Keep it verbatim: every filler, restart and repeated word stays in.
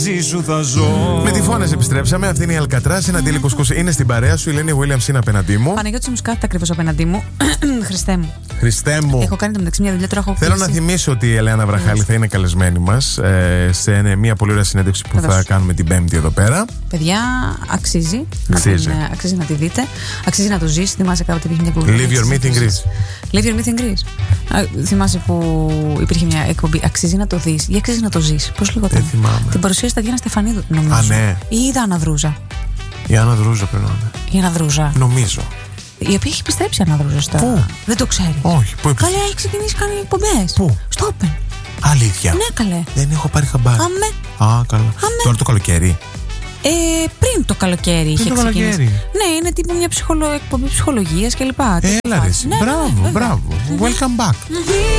Σου θα ζω. Με τη Φώνες επιστρέψαμε. Αυτή είναι η Αλκατράς. Ένα αντίλικο σκούσε. Είναι στην παρέα σου. Η Ελένη Williams είναι απέναντί μου. Παναγιώτης μου κάθεται ακριβώς απέναντί μου. Χριστέ μου. Χριστέ μου. Έχω κάνει το μεταξύ μια δουλειά τώρα. Έχω Θέλω κλείσει. να θυμίσω ότι η Ελένα Βραχάλη θα είναι καλεσμένη μας ε, σε μια πολύ ωραία συνέντευξη που Βεβαίως. θα κάνουμε την Πέμπτη εδώ πέρα. Παιδιά, αξίζει. Αξίζει. Να την, ε, αξίζει να τη δείτε. Αξίζει να το ζήσει. Θυμάσαι κάποτε υπήρχε μια εκπομπή. Live your meet in Greece. Live your meet in Greece. Α, θυμάσαι που υπήρχε μια εκπομπή. Αξίζει να το δει ή αξίζει να το ζήσει. Πώς λέγονταν. Δεν θυμάμαι. Την παρουσίασε τα Διάννα Στεφανίδου, νομίζω. Α, ναι. Ή η Άννα Δρούζα. Η Άννα Δρούζα πρέπει να είναι. Η Άννα Δρούζα. Νομίζω. Η οποία έχει επιστρέψει η Άννα Δρούζα στα. Πού? Δεν το ξέρει. Όχι. Πού επιστρέψει? Καλέ, έχει ξεκινήσει κάνει εκπομπές. Πού? Στο Open. Αλήθεια. Ναι, καλέ. Δεν έχω πάρει χαμπάρι. Αμέ. Α, καλά. Τώρα το καλοκαίρι. Ε, πριν το καλοκαίρι είχε το ξεκινήσει. καλοκαίρι. Ναι, είναι τύπου μια ψυχολο... εκπομπή ψυχολογίας κλπ. Έλα ρε. Ναι, Μπράβο, ναι, μπράβο. Welcome back.